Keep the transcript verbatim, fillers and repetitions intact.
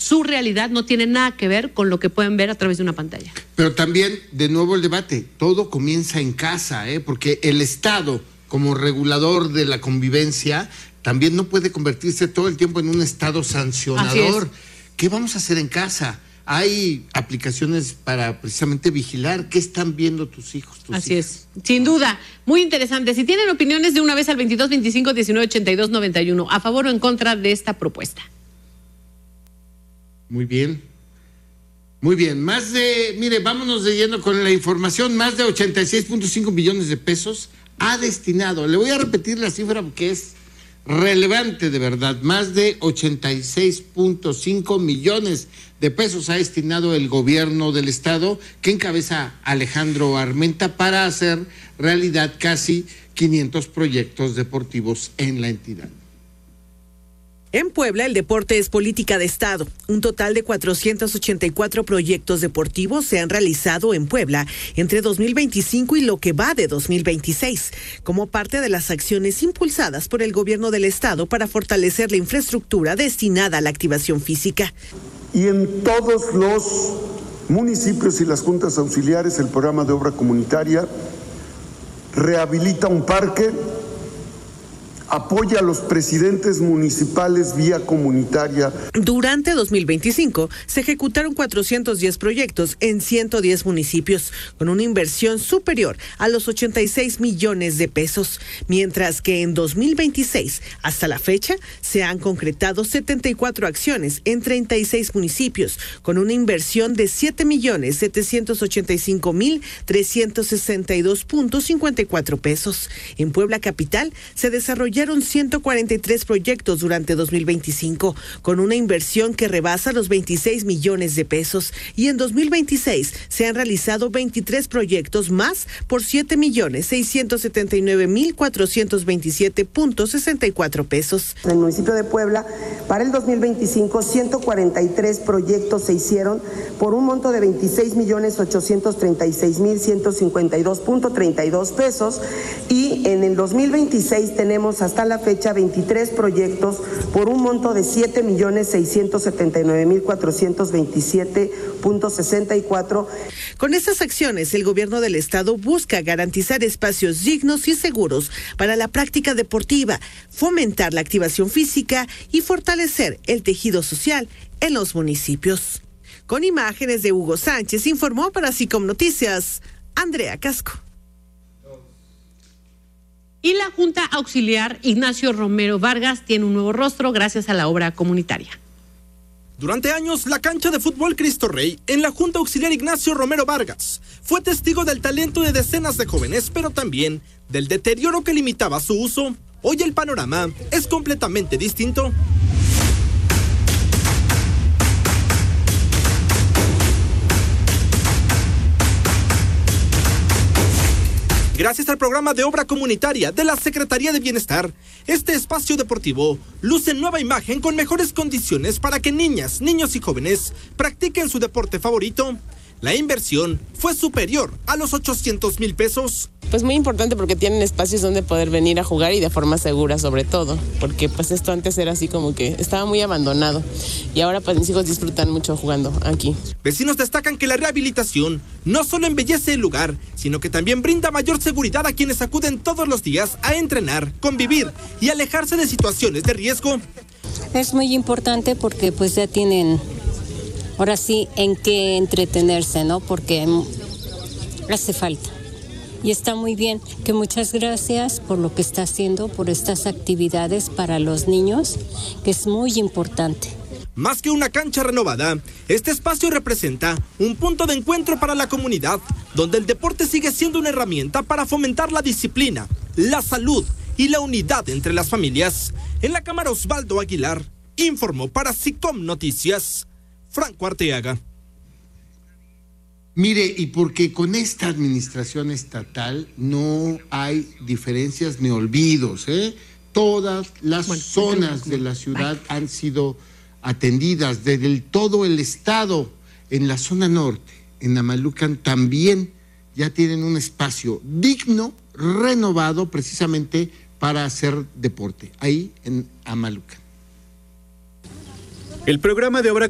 su realidad no tiene nada que ver con lo que pueden ver a través de una pantalla. Pero también, de nuevo el debate, todo comienza en casa, ¿eh? Porque el Estado, como regulador de la convivencia, también no puede convertirse todo el tiempo en un Estado sancionador. ¿Qué vamos a hacer en casa? Hay aplicaciones para precisamente vigilar qué están viendo tus hijos. Tus Así hijas. es, sin duda, muy interesante. Si tienen opiniones, de una vez al veintidós veinticinco diecinueve ochenta y dos noventa y uno, a favor o en contra de esta propuesta. Muy bien. Muy bien, más de, mire, vámonos de lleno con la información, más de ochenta y seis punto cinco millones de pesos ha destinado, le voy a repetir la cifra porque es relevante de verdad, más de ochenta y seis punto cinco millones de pesos ha destinado el gobierno del estado que encabeza Alejandro Armenta para hacer realidad casi quinientos proyectos deportivos en la entidad. En Puebla, el deporte es política de Estado. Un total de cuatrocientos ochenta y cuatro proyectos deportivos se han realizado en Puebla entre dos mil veinticinco y lo que va de dos mil veintiséis, como parte de las acciones impulsadas por el gobierno del Estado para fortalecer la infraestructura destinada a la activación física. Y en todos los municipios y las juntas auxiliares, el programa de obra comunitaria rehabilita un parque, apoya a los presidentes municipales vía comunitaria. Durante dos mil veinticinco se ejecutaron cuatrocientos diez proyectos en ciento diez municipios, con una inversión superior a los ochenta y seis millones de pesos, mientras que en dos mil veintiséis, hasta la fecha, se han concretado setenta y cuatro acciones en treinta y seis municipios, con una inversión de siete millones setecientos ochenta y cinco mil trescientos sesenta y dos punto cincuenta y cuatro pesos. En Puebla Capital se desarrollaron ciento cuarenta y tres proyectos durante dos mil veinticinco, con una inversión que rebasa los veintiséis millones de pesos, y en dos mil veintiséis se han realizado veintitrés proyectos más por siete millones seiscientos setenta y nueve mil cuatrocientos veintisiete punto sesenta y cuatro pesos. En el municipio de Puebla, para el dos mil veinticinco, ciento cuarenta y tres proyectos se hicieron por un monto de veintiséis millones ochocientos treinta y seis mil ciento cincuenta y dos punto treinta y dos pesos, y en el dos mil veintiséis tenemos hasta la fecha veintitrés proyectos por un monto de siete millones seiscientos setenta y nueve mil cuatrocientos veintisiete punto sesenta y cuatro. Con estas acciones, el gobierno del estado busca garantizar espacios dignos y seguros para la práctica deportiva, fomentar la activación física y fortalecer el tejido social en los municipios. Con imágenes de Hugo Sánchez, informó para SICOM Noticias, Andrea Casco. Y la Junta Auxiliar Ignacio Romero Vargas tiene un nuevo rostro gracias a la obra comunitaria. Durante años, la cancha de fútbol Cristo Rey en la Junta Auxiliar Ignacio Romero Vargas fue testigo del talento de decenas de jóvenes, pero también del deterioro que limitaba su uso. Hoy el panorama es completamente distinto. Gracias al programa de obra comunitaria de la Secretaría de Bienestar, este espacio deportivo luce nueva imagen con mejores condiciones para que niñas, niños y jóvenes practiquen su deporte favorito. La inversión fue superior a los ochocientos mil pesos. Pues muy importante porque tienen espacios donde poder venir a jugar y de forma segura sobre todo, porque pues esto antes era así como que estaba muy abandonado y ahora pues mis hijos disfrutan mucho jugando aquí. Vecinos destacan que la rehabilitación no solo embellece el lugar, sino que también brinda mayor seguridad a quienes acuden todos los días a entrenar, convivir y alejarse de situaciones de riesgo. Es muy importante porque pues ya tienen ahora sí en qué entretenerse, ¿no? Porque hace falta. Y está muy bien, que muchas gracias por lo que está haciendo, por estas actividades para los niños, que es muy importante. Más que una cancha renovada, este espacio representa un punto de encuentro para la comunidad, donde el deporte sigue siendo una herramienta para fomentar la disciplina, la salud y la unidad entre las familias. En la Cámara, Osvaldo Aguilar informó para SICOM Noticias, Franco Arteaga. Mire, y porque con esta administración estatal no hay diferencias ni olvidos, ¿eh? Todas las bueno, zonas de la ciudad Bye. han sido atendidas, desde el, todo el estado. En la zona norte, en Amalucan, también ya tienen un espacio digno, renovado precisamente para hacer deporte, ahí en Amalucan. El programa de obra